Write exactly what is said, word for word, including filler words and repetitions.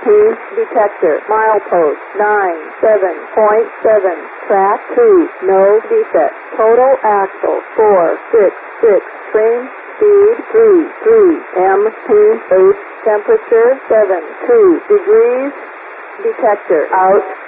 detector. Milepost nine seven point seven. Track two. No defect. Total axle four six six. Frame speed three three. M P eight. Temperature seven two degrees. Detector out.